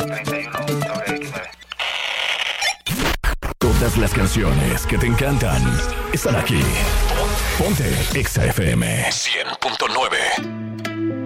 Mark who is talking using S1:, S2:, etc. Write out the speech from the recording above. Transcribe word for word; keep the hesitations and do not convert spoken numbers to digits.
S1: treinta y uno sobre equis nueve.
S2: Todas las canciones que te encantan están aquí. Ponte Exa F M cien punto nueve.